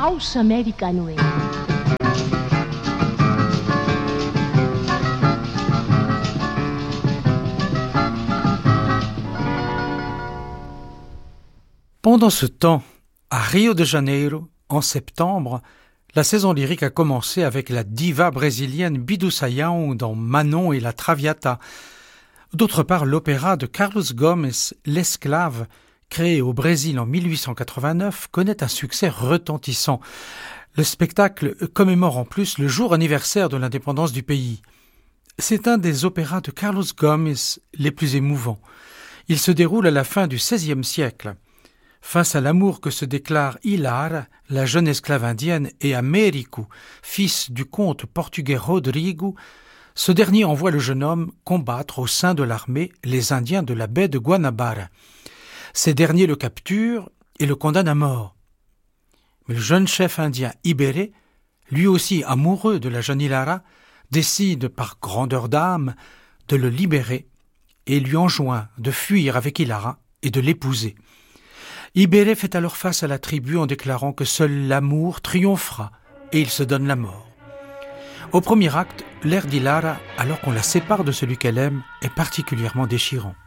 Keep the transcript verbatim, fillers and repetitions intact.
falso americano é. Pendant ce temps, à Rio de Janeiro, en septembre, la saison lyrique a commencé avec la diva brésilienne Bidu Sayão dans Manon et la Traviata. D'autre part, l'opéra de Carlos Gomes, L'Esclave, créé au Brésil en mille huit cent quatre-vingt-neuf, connaît un succès retentissant. Le spectacle commémore en plus le jour anniversaire de l'indépendance du pays. C'est un des opéras de Carlos Gomes les plus émouvants. Il se déroule à la fin du seizième siècle. Face à l'amour que se déclarent Hilar, la jeune esclave indienne, et Américo, fils du comte portugais Rodrigo, ce dernier envoie le jeune homme combattre au sein de l'armée les Indiens de la baie de Guanabara. Ces derniers le capturent et le condamnent à mort. Mais le jeune chef indien Ibéré, lui aussi amoureux de la jeune Hilara, décide par grandeur d'âme de le libérer et lui enjoint de fuir avec Hilara et de l'épouser. Ibéré fait alors face à la tribu en déclarant que seul l'amour triomphera et il se donne la mort. Au premier acte, l'air d'Hilara, alors qu'on la sépare de celui qu'elle aime, est particulièrement déchirant.